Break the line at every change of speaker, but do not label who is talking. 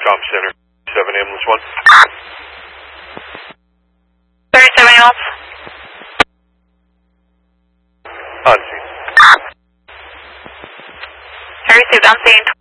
Com Center, 7 ambulance 1.
37 ambulance.
On scene.
I received on scene